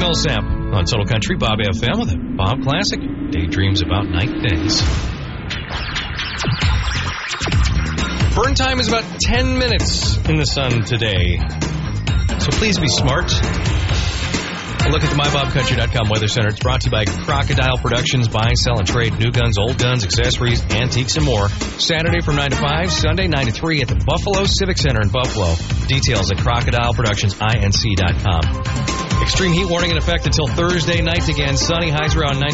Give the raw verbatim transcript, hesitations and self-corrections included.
Millsap on Total Country Bob F M with a Bob Classic. Daydreams about night days. Burn time is about ten minutes in the sun today. So please be smart. A look at the my bob country dot com Weather Center. It's brought to you by Crocodile Productions. Buy, sell, and trade new guns, old guns, accessories, antiques, and more. Saturday from nine to five, Sunday nine to three at the Buffalo Civic Center in Buffalo. Details at crocodile productions inc dot com. Extreme heat warning in effect until Thursday night again. Sunny, highs around ninety.